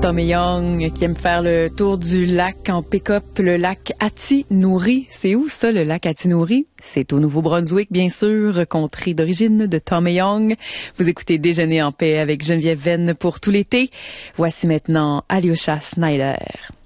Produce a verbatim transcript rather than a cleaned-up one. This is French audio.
Tommy Young qui aime faire le tour du lac en pick-up, le lac Atinouri. C'est où ça, le lac Atinouri? C'est au Nouveau-Brunswick, bien sûr, contrée d'origine de Tommy Young. Vous écoutez Déjeuner en paix avec Geneviève Venn pour tout l'été. Voici maintenant Alyosha Snyder.